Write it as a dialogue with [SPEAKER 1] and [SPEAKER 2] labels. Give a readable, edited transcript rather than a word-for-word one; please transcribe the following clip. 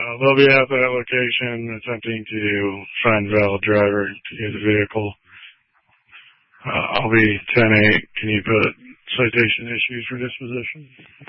[SPEAKER 1] they'll be at that location attempting to find valid driver to use the vehicle. I'll be 10-8. Can you put citation issues for disposition?